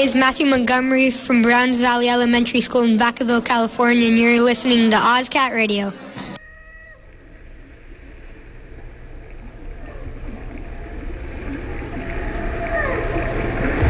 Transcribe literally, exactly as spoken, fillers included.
is Matthew Montgomery from Browns Valley Elementary School in Vacaville, California, and you're listening to OzCat Radio.